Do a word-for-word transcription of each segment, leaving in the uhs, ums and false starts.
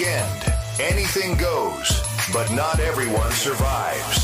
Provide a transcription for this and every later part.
weekend. Anything goes, but not everyone survives.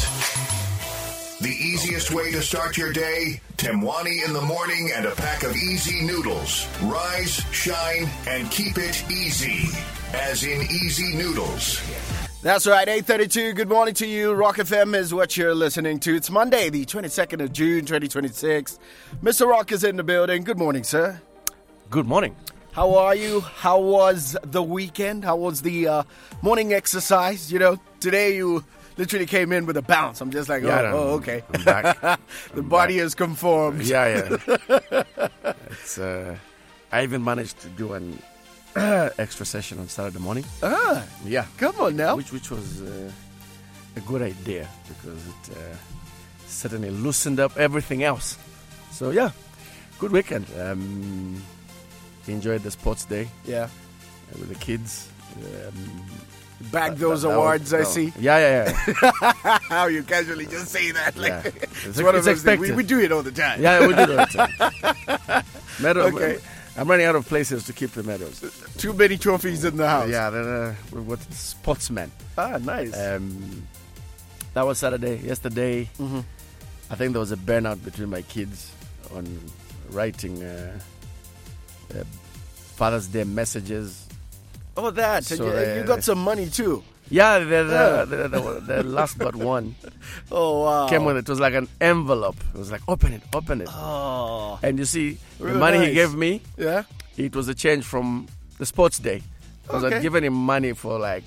The easiest way to start your day? Temwani in the morning and a pack of easy noodles. Rise, shine, and keep it easy. As in easy noodles. That's right, eight thirty-two. Good morning to you. Rock F M is what you're listening to. It's Monday, the twenty-second of June, twenty twenty-six. Mister Rock is in the building. Good morning, sir. Good morning. How are you? How was the weekend? How was the uh, morning exercise? You know, today you literally came in with a bounce. I'm just like, oh, yeah, oh okay. I'm back. the I'm body back. has conformed. Yeah, yeah. it's. Uh, I even managed to do an uh, extra session on Saturday morning. Ah, Yeah, come on now. which which was uh, a good idea because it uh, certainly loosened up everything else. So yeah, good weekend. Um, enjoyed the sports day Yeah. uh, with the kids. Um, Bag those that- that awards, was- I that see. was- Yeah, yeah, yeah. How you casually just say that. Like, Yeah. it's, one of It's those things. We, expected. we do it all the time. Yeah, we did it. Medal, Okay. I'm running out of places to keep the medals. Too many trophies in the house. Yeah, they're, uh, we're what sportsmen. Ah, nice. Um, that was Saturday. Yesterday, Mhm. I think there was a burnout between my kids on writing uh, uh, Father's Day messages. Oh, that. So, you, you uh, got some money, too. Yeah, the, Yeah. the, the, the, the last but one Oh, wow. came with it. It was like an envelope. It was like, open it, open it. Oh. And you see, Real the money nice. he gave me, Yeah? it was a change from the sports day. Because Okay. I'd given him money for like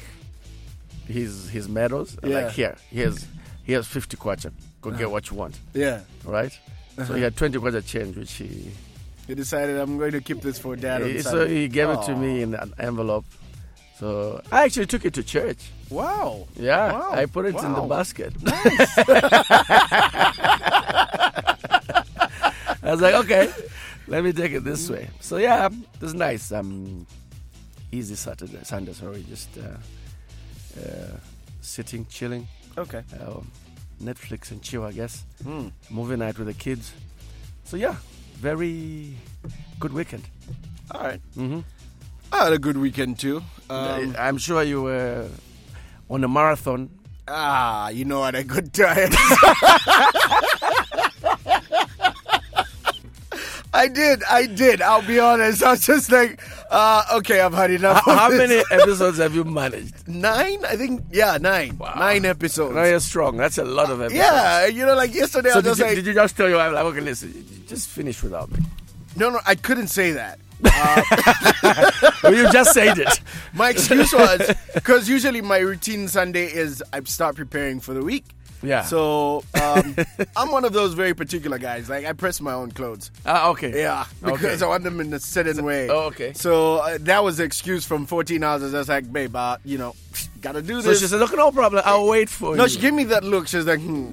his his medals. And Yeah. Like here, here's here's fifty kwacha. Go get what you want. Yeah. Right? Uh-huh. So he had twenty kwacha change, which he You decided I'm going to keep this for dad on he- so Sunday. he gave it to Oh. me in an envelope. So I actually took it to church. Wow. Yeah, Wow. I put it in the Wow. basket. I was like, okay, let me take it this way. So yeah, it was nice. Um, easy Saturday, Sunday, sorry, just uh, uh, sitting, chilling, Okay. uh, Netflix and chill, I guess. Hmm. Movie night with the kids. So yeah, very good weekend. All right. Mm-hmm. I had a good weekend, too. Um, I'm sure you were on a marathon. ah, you know what? A good time. I did. I did. I'll be honest. I was just like, uh, okay, I've had enough. How, of how this. many episodes have you managed? Nine? I think, yeah, nine. Wow. Nine episodes. No, you're strong. That's a lot of episodes. Yeah, you know, like yesterday I So was did just you, like, did you just tell your wife, like, okay, listen, just finish without me? no, no, I couldn't say that. Well, you just said it. My excuse was, because usually my routine Sunday is I start preparing for the week. Yeah. So um, I'm one of those very particular guys. Like, I press my own clothes. Ah, okay. Yeah, because Okay. I want them in a certain way. oh, okay. So uh, that was the excuse from fourteen hours. I was just like, babe, uh, you know, gotta do So this. she said, look, no problem. I'll wait for no, you. she gave me that look. She was like, hmm.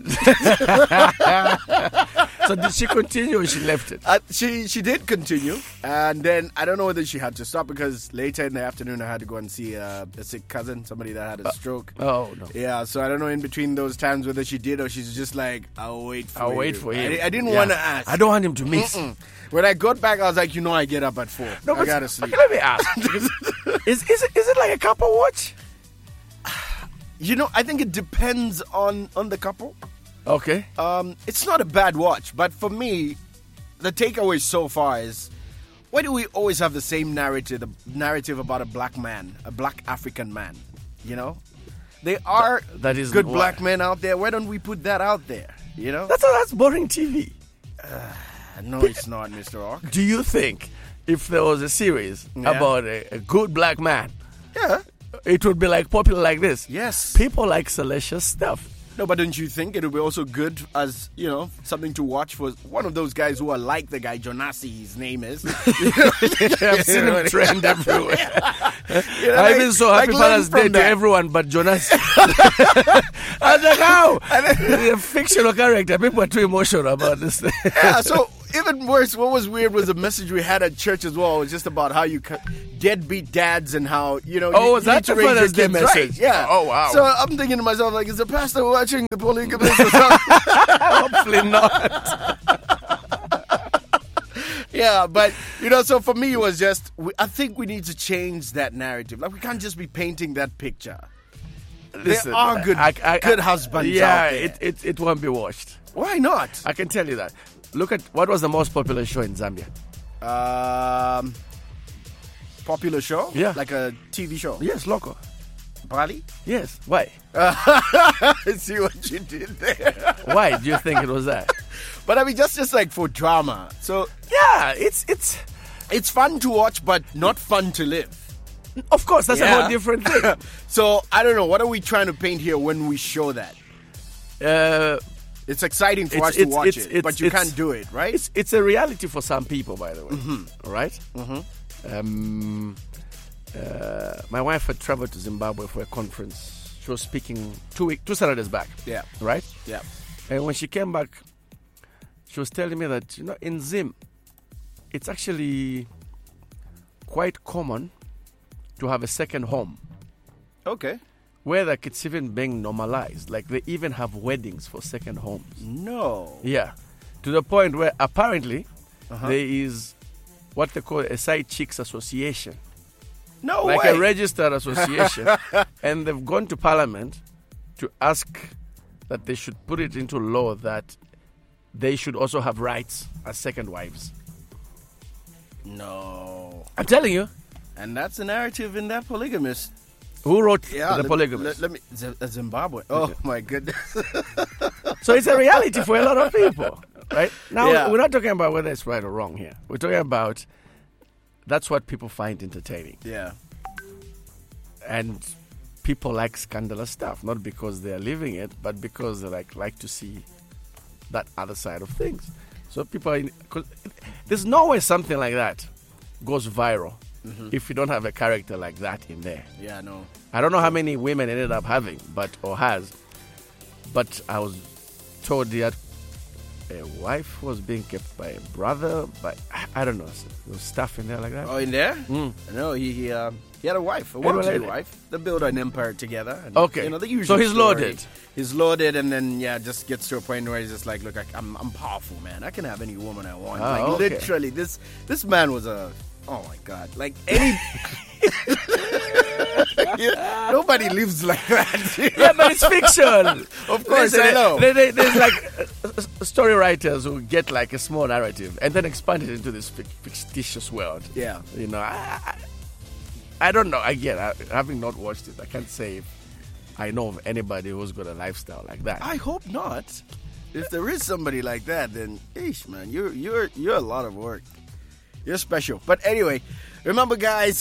So did she continue or she left it? Uh, she she did continue, and then I don't know whether she had to stop because later in the afternoon I had to go and see uh, a sick cousin, somebody that had a stroke. Oh, no. Yeah, so I don't know in between those times whether she did or she's just like, I'll wait for I'll you. wait for I, him. I didn't Yeah. want to ask. I don't want him to miss. Mm-mm. When I got back, I was like, you know, I get up at four. No, I but gotta sleep. okay, let me ask. is, is, it, is it like a couple watch? You know, I think it depends on on the couple. Okay. Um, it's not a bad watch, but for me, the takeaway so far is, why do we always have the same narrative, the narrative about a black man, a black African man? You know, there are that is good why. black men out there. Why don't we put that out there? You know, That's, that's boring T V. no, it's not, Mister Rock. Do you think if there was a series Yeah. about a, a good black man, Yeah. it would be like popular like this? Yes. People like salacious stuff. No, but don't you think it would be also good as, you know, something to watch for one of those guys who are like the guy Jonasi, his name is. I've seen him trend everywhere. You know, I've like- been so like happy learn Father's from Day to that. everyone but Jonas. I was like, how? A fictional character. People are too emotional about this thing. Yeah, so even worse, what was weird was the message we had at church as well. It was just about how you cut deadbeat dads and how, you know, Oh, you, was you that need to the raise your Father's Day kids message? right. Yeah. Oh, wow. So I'm thinking to myself, like, is the pastor watching the polygamist or something? Hopefully not. Yeah, but you know, so for me, it was just. we- I think we need to change that narrative. Like we can't just be painting that picture. Listen, there are good, I- I- good I- husbands Yeah, out there. it, it it won't be watched. Why not? I can tell you that. Look at what was the most popular show in Zambia. Um, popular show? Yeah. Like a T V show? Yes, local. Bali? Yes. Why? See what you did there. Why do you think it was that? But I mean, just just like for drama. So Yeah, it's it's. it's fun to watch, but not fun to live. Of course, that's a Yeah. whole different thing. So I don't know. What are we trying to paint here when we show that? uh, It's exciting for It's- us to it's- watch it's- it, it's- but you it's- can't do it, right? it's it's a reality for some people, by the way. Mm-hmm. All right? Um, uh, my wife had traveled to Zimbabwe for a conference. She was speaking two week, two Saturdays back. Yeah. Right. Yeah. And when she came back, she was telling me that, you know, in Zim, it's actually quite common to have a second home, Okay. where like it's even being normalized. Like they even have weddings for second homes. No. Yeah. To the point where apparently Uh-huh. there is what they call a side chicks association, No like way. a registered association, and they've gone to parliament to ask that they should put it into law that they should also have rights as second wives. No. I'm telling you. And that's the narrative in that polygamist. Who wrote Yeah. the let, polygamist? Let, let me. Z- uh, Zimbabwe. Oh my goodness. So it's a reality for a lot of people, right? Now, Yeah. we're not talking about whether it's right or wrong here. We're talking about that's what people find entertaining. Yeah. And people like scandalous stuff, not because they're living it, but because they like like to see that other side of things. So people are in, 'cause there's no way something like that goes viral if you don't have a character like that in there. Yeah. No. I don't know how many women ended up having, but or has, but I was told that a wife was being kept by a brother, but I, I don't know, there was stuff in there like that. Oh, in there? Mm. No. He he, um, he had a wife, a Had a well-to-do lady. wife. They built an empire together. And, Okay. You know the usual. So he's story. loaded. He's loaded, and then yeah, just gets to a point where he's just like, look, I, I'm I'm powerful, man. I can have any woman I want. Ah, like okay. literally, this this man was a. Oh my God! Like any. Yeah, nobody lives like that. Yeah, but it's fiction. Of course, Listen, I know. there- there- there's like uh, uh, story writers who get like a small narrative and then expand it into this fic- fictitious world. Yeah. You know, I, I, I don't know. Again, I, having not watched it, I can't say if I know of anybody who's got a lifestyle like that. I hope not. If there is somebody like that, then, eesh, man, you're you're you're a lot of work. You're special. But anyway, remember, guys,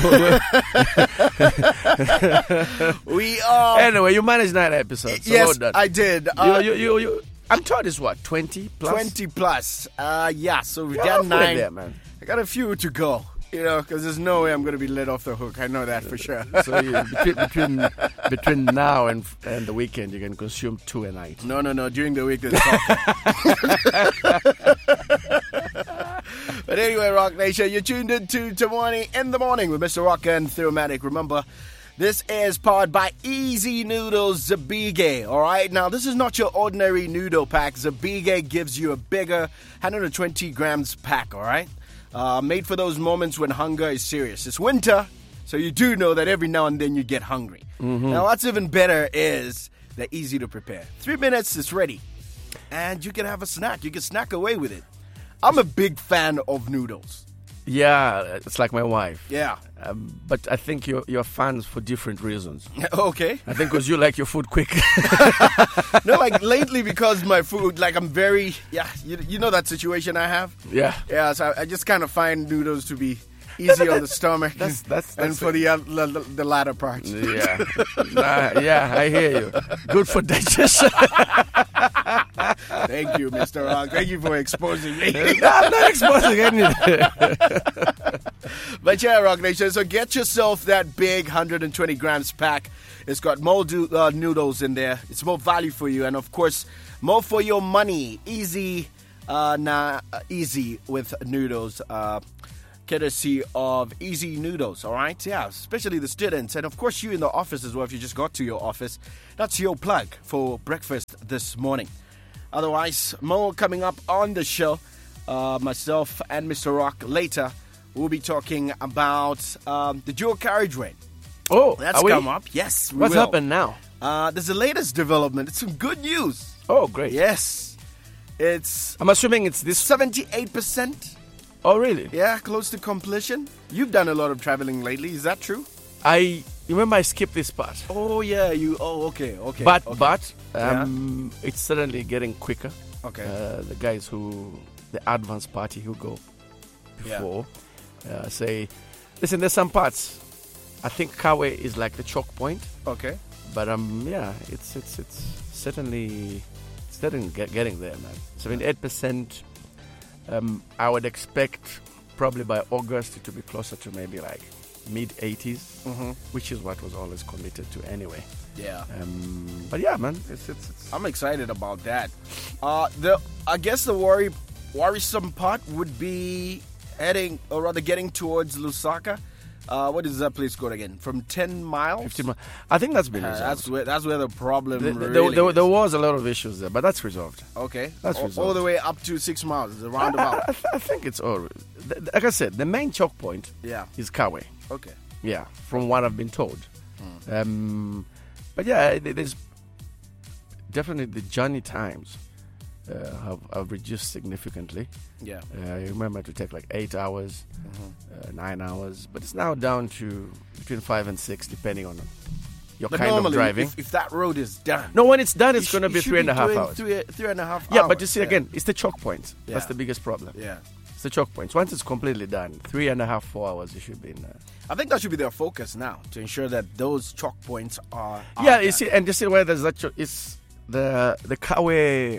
we are. Anyway, you managed nine episodes. So yes, well done. I did. Uh, you, you, you, you, I'm told it's what, twenty plus? Twenty plus. Uh, yeah. So we've You're done halfway nine. there, man. I got a few to go. You know, because there's no way I'm going to be let off the hook. I know that for sure. So you, between, between between now and and the weekend, you can consume two a night. No, no, no. During the week, there's soccer. But anyway, Rock Nation, you're tuned in to Tamwani in the Morning with Mister Rock and Theomatic. Remember, this is powered by Easy Noodles Zabige. All right, now this is not your ordinary noodle pack. Zabige gives you a bigger one hundred twenty grams pack. All right, uh, made for those moments when hunger is serious. It's winter, so you do know that every now and then you get hungry. Now, what's even better is they're easy to prepare. Three minutes, it's ready, and you can have a snack. You can snack away with it. I'm a big fan of noodles. Yeah, it's like my wife. Yeah. Um, but I think you're, you're fans for different reasons. Okay. I think because you like your food quick. No, like lately because my food, like I'm very, yeah, you, you know that situation I have? Yeah. Yeah, so I, I just kind of find noodles to be easy on the stomach That's- that's- and that's for the, uh, the the latter part. Yeah. Nah, yeah, I hear you. Good for digestion. Thank you, Mister Rock. Thank you for exposing me. No, I'm not exposing anything. But yeah, Rock Nation, so get yourself that big one hundred twenty grams pack. It's got more do, uh, noodles in there. It's more value for you. And of course, more for your money. Easy, uh, nah, uh, easy with noodles. Uh, courtesy of Easy Noodles, all right? Yeah, especially the students. And of course, you in the office as well, if you just got to your office. That's your plug for breakfast this morning. Otherwise, more coming up on the show. uh, myself and Mister Rock later, we'll be talking about um, the dual carriageway. Oh, That's are we? come up. Yes, we What's will. happened now? Uh, there's the latest development. It's some good news. Oh, great. Yes. It's I'm assuming it's this. seventy-eight percent. Oh, really? Yeah, close to completion. You've done a lot of traveling lately. Is that true? I remember I skipped this part. Oh, yeah. You. Oh, okay. Okay. But okay. but um, it's certainly getting quicker. Okay. Uh, the guys who, the advance party who go before, uh, say, listen, there's some parts. I think Kawe is like the choke point. Okay. But um, yeah, it's it's it's certainly certainly get, getting there, man. seventy-eight percent. Um, I would expect probably by August to be closer to maybe like mid eighties, Mm-hmm. which is what was always committed to anyway. Yeah. Um, but yeah, man, it's it's, it's I'm excited about that. Uh, the I guess the worry, worrisome part would be heading, or rather getting towards Lusaka. Uh, what is that place called again? From ten miles. fifteen mi- I think that's been Uh, resolved. that's where that's where the problem The- the- really there, there, is. there was a lot of issues there, but that's resolved. Okay. That's all, all resolved. the way up to six miles, the I, roundabout. I, I think it's all. th- Like I said, the main choke point Yeah. is Kawe. Okay. Yeah, from what I've been told. Hmm. Um, but yeah, there- there's definitely the journey times uh, have, have reduced significantly. Yeah. Uh, I remember to take like eight hours, Mm-hmm. uh, nine hours, but it's now down to between five and six, depending on your But kind of normally, driving. if, if that road is done, No, when it's done, it's you going to sh- be you should three and a half doing hours. Three, three and a half Yeah, hours. but you see, yeah. again, it's the choke point. That's Yeah. the biggest problem. Yeah. It's the choke points. Once it's completely done, three and a half, four hours, you should be in there. I think that should be their focus now, to ensure that those chalk points are. are Yeah, you done. see, and you see where there's that. Cho- it's the the Kawe,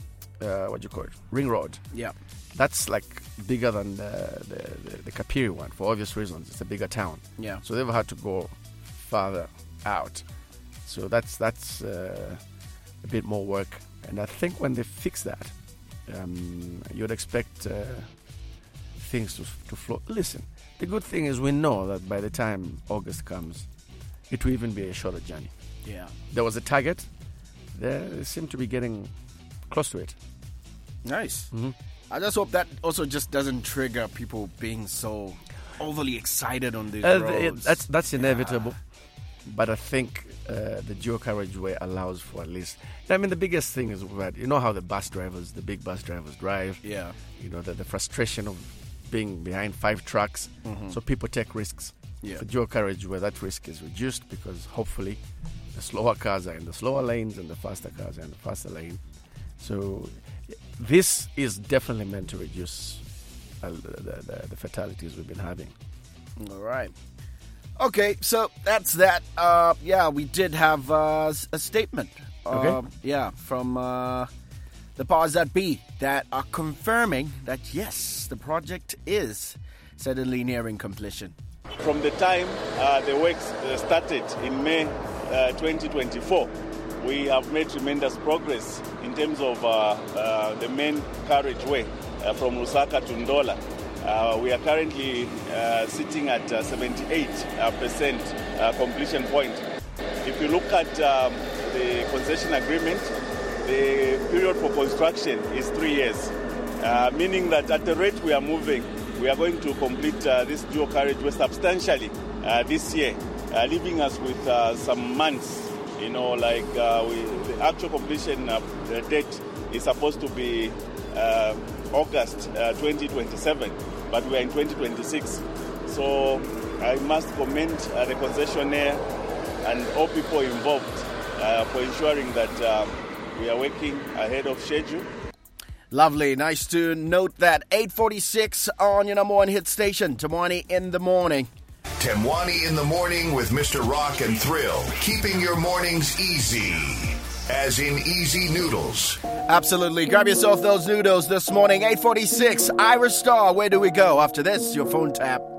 uh, what do you call it, ring road. Yeah. That's like bigger than the the, the, the Kapiri one for obvious reasons. It's a bigger town, Yeah. so they've had to go farther out. So that's that's uh, a bit more work, and I think when they fix that, um, you'd expect uh, things to to flow. Listen, the good thing is we know that by the time August comes, it will even be a shorter journey. Yeah. There was a target. They seem to be getting close to it. Nice. Mm-hmm. I just hope that also just doesn't trigger people being so overly excited on these Uh, th- roads. that's that's inevitable, but I think uh, the dual carriageway allows for at least. I mean, the biggest thing is that you know how the bus drivers, the big bus drivers, drive. Yeah. You know the, the frustration of being behind five trucks. So people take risks. Yeah. The dual carriageway, that risk is reduced because hopefully the slower cars are in the slower lanes and the faster cars are in the faster lane. So this is definitely meant to reduce uh, the, the, the fatalities we've been having. All right. Okay, so that's that. Uh, yeah, we did have uh, s- a statement. Okay. Um, yeah, from uh, the powers that be that are confirming that yes, the project is suddenly nearing completion. From the time uh, the works uh, started in May uh, twenty twenty-four, we have made tremendous progress in terms of uh, uh, the main carriageway uh, from Lusaka to Ndola. Uh, we are currently uh, sitting at uh, seventy-eight percent uh, completion point. If you look at um, the concession agreement, the period for construction is three years, uh, meaning that at the rate we are moving, we are going to complete uh, this dual carriageway substantially uh, this year, uh, leaving us with uh, some months. You know, like uh, we, the actual completion uh, the date is supposed to be uh, August uh, twenty twenty-seven, but we are in twenty twenty-six. So I must commend uh, the concessionaire and all people involved uh, for ensuring that uh, we are working ahead of schedule. Lovely. Nice to note that. eight forty-six on your number one hit station, Temwani in the morning. Temwani in the morning with Mister Rock and Thrill, keeping your mornings easy, as in easy noodles. Absolutely. Grab yourself those noodles this morning. eight forty-six, Irish Star. Where do we go? After this, your phone tap.